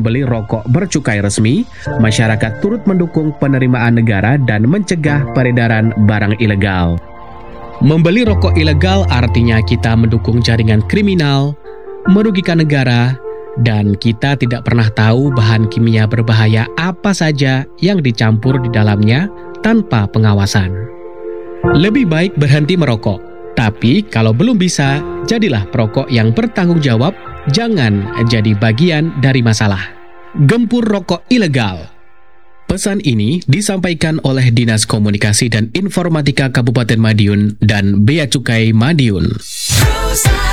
membeli rokok bercukai resmi, masyarakat turut mendukung penerimaan negara dan mencegah peredaran barang ilegal. Membeli rokok ilegal artinya kita mendukung jaringan kriminal, merugikan negara, dan kita tidak pernah tahu bahan kimia berbahaya apa saja yang dicampur di dalamnya tanpa pengawasan. Lebih baik berhenti merokok, tapi kalau belum bisa, jadilah perokok yang bertanggung jawab, jangan jadi bagian dari masalah. Gempur rokok ilegal. Pesan ini disampaikan oleh Dinas Komunikasi dan Informatika Kabupaten Madiun dan Bea Cukai Madiun.